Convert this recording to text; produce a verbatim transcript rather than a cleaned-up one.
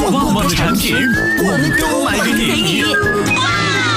旺旺的产品我们都买给你。